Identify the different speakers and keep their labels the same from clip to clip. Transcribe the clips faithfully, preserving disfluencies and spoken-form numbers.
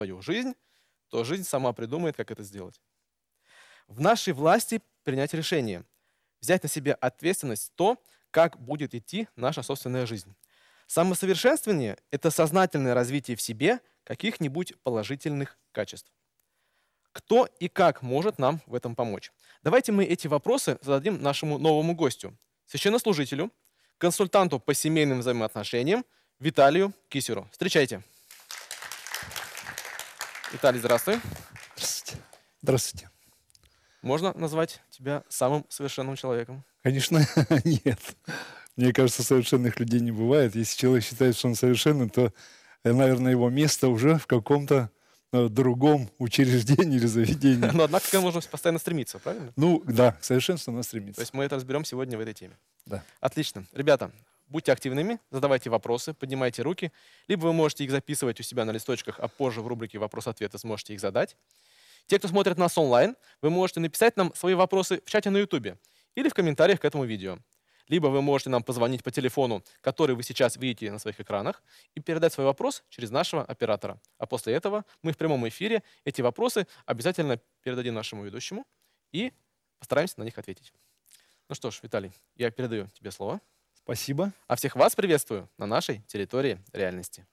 Speaker 1: свою жизнь, то жизнь сама придумает, как это сделать. В нашей власти принять решение, взять на себя ответственность то, как будет идти наша собственная жизнь. Самосовершенствование – это сознательное развитие в себе каких-нибудь положительных качеств. Кто и как может нам в этом помочь? Давайте мы эти вопросы зададим нашему новому гостю, священнослужителю, консультанту по семейным взаимоотношениям Виталию Кисеру. Встречайте. Виталий, здравствуй.
Speaker 2: Здравствуйте. Здравствуйте.
Speaker 1: Можно назвать тебя самым совершенным человеком?
Speaker 2: Конечно, нет. Мне кажется, совершенных людей не бывает. Если человек считает, что он совершенный, то, наверное, его место уже в каком-то э, другом учреждении или заведении.
Speaker 1: Но, однако, к этому нужно постоянно стремиться, правильно?
Speaker 2: Ну, да, к совершенству надо
Speaker 1: То
Speaker 2: стремиться.
Speaker 1: есть мы это разберем сегодня в этой теме.
Speaker 2: Да.
Speaker 1: Отлично. Ребята, будьте активными, задавайте вопросы, поднимайте руки. Либо вы можете их записывать у себя на листочках, а позже в рубрике «Вопрос-ответы» сможете их задать. Те, кто смотрит нас онлайн, вы можете написать нам свои вопросы в чате на YouTube или в комментариях к этому видео. Либо вы можете нам позвонить по телефону, который вы сейчас видите на своих экранах, и передать свой вопрос через нашего оператора. А после этого мы в прямом эфире эти вопросы обязательно передадим нашему ведущему и постараемся на них ответить. Ну что ж, Виталий, я передаю тебе слово.
Speaker 2: Спасибо.
Speaker 1: А всех вас приветствую на нашей территории реальности.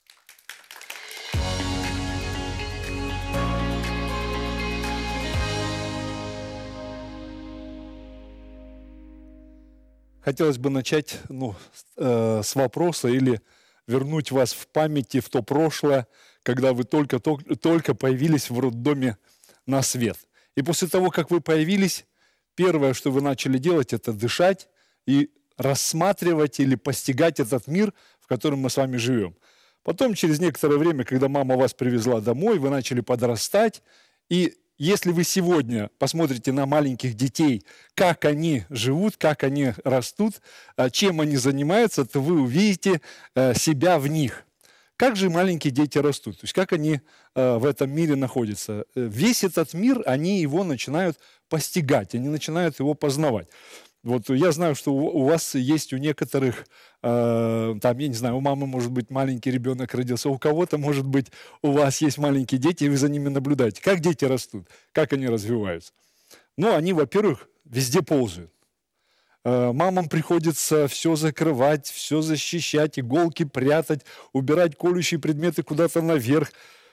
Speaker 2: Хотелось бы начать ну, с, э, с вопроса или вернуть вас в памяти в то прошлое, когда вы только, только, только появились в роддоме на свет. И после того, как вы появились, первое, что вы начали делать, это дышать и рассматривать или постигать этот мир, в котором мы с вами живем. Потом, через некоторое время, когда мама вас привезла домой, вы начали подрастать, и если вы сегодня посмотрите на маленьких детей, как они живут, как они растут, чем они занимаются, то вы увидите себя в них. Как же маленькие дети растут? То есть как они в этом мире находятся? Весь этот мир, они его начинают постигать, они начинают его познавать. Вот я знаю, что у вас есть у некоторых, э, там, я не знаю, у мамы, может быть, маленький ребенок родился, у кого-то, может быть, у вас есть маленькие дети, и вы за ними наблюдаете. Как дети растут, как они развиваются? Ну, они, во-первых, везде ползают. Э, мамам приходится все закрывать, все защищать, иголки прятать, убирать колющие предметы куда-то наверх.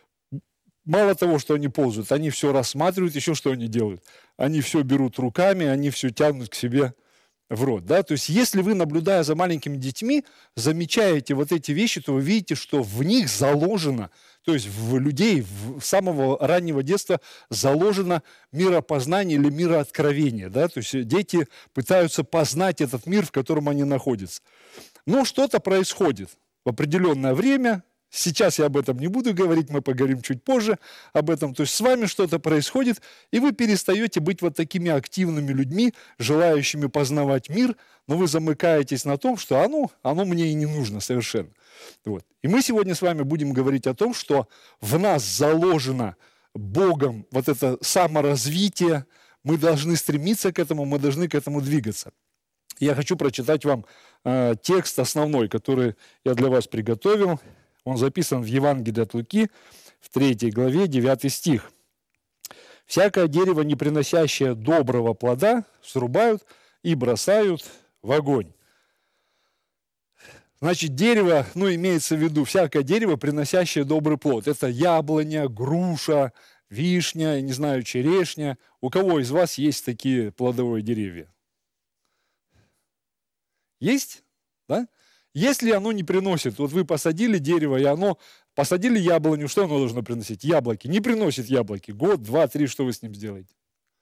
Speaker 2: Мало того, что они ползают, они все рассматривают, еще что они делают? Они все берут руками, они все тянут к себе в рот. Да? То есть если вы, наблюдая за маленькими детьми, замечаете вот эти вещи, то вы видите, что в них заложено, то есть в людей в самого раннего детства заложено миропознание или мирооткровение. Да? То есть дети пытаются познать этот мир, в котором они находятся. Но что-то происходит в определенное время. Сейчас я об этом не буду говорить, мы поговорим чуть позже об этом. То есть с вами что-то происходит, и вы перестаете быть вот такими активными людьми, желающими познавать мир, но вы замыкаетесь на том, что оно, оно мне и не нужно совершенно. Вот. И мы сегодня с вами будем говорить о том, что в нас заложено Богом вот это саморазвитие, мы должны стремиться к этому, мы должны к этому двигаться. Я хочу прочитать вам э, текст основной, который я для вас приготовил. Он записан в Евангелии от Луки, в третьей главе, девятый стих. «Всякое дерево, не приносящее доброго плода, срубают и бросают в огонь». Значит, дерево, ну, имеется в виду всякое дерево, приносящее добрый плод. Это яблоня, груша, вишня, я не знаю, черешня. У кого из вас есть такие плодовые деревья? Есть? Да? Если оно не приносит, вот вы посадили дерево, и оно, посадили яблоню, что оно должно приносить? Яблоки. Не приносит яблоки. Год, два, три, что вы с ним сделаете?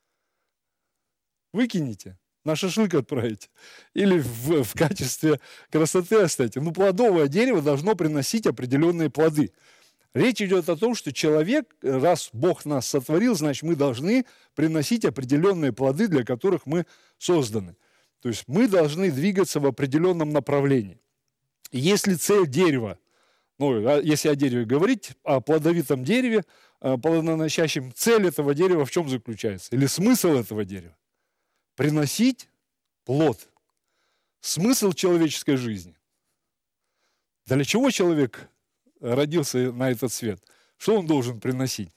Speaker 2: Выкинете, на шашлык отправите. Или в, в качестве красоты оставите. Ну, плодовое дерево должно приносить определенные плоды. Речь идет о том, что человек, раз Бог нас сотворил, значит, мы должны приносить определенные плоды, для которых мы созданы. То есть мы должны двигаться в определенном направлении. Если цель дерева, ну, если о дереве говорить, о плодовитом дереве, плодоносящем, цель этого дерева в чем заключается? Или смысл этого дерева? Приносить плод. Смысл человеческой жизни. Для чего человек родился на этот свет? Что он должен приносить?